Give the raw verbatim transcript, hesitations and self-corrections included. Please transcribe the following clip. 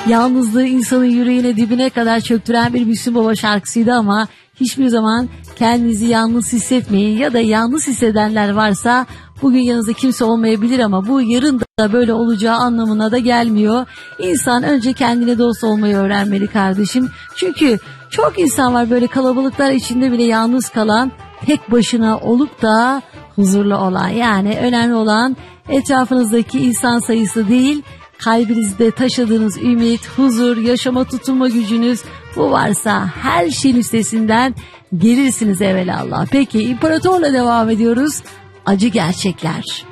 Yalnızlığı insanın yüreğine dibine kadar çöktüren bir Müslüm Baba şarkısıydı ama hiçbir zaman kendinizi yalnız hissetmeyin ya da yalnız hissedenler varsa bugün yanınızda kimse olmayabilir ama bu yarın da böyle olacağı anlamına da gelmiyor. İnsan önce kendine dost olmayı öğrenmeli kardeşim. Çünkü çok insan var böyle kalabalıklar içinde bile yalnız kalan, tek başına olup da huzurlu olan. Yani önemli olan etrafınızdaki insan sayısı değil, kalbinizde taşıdığınız ümit, huzur, yaşama tutunma gücünüz, bu varsa her şeyin üstesinden gelirsiniz evelallah. Peki İmparator'la devam ediyoruz. Acı gerçekler.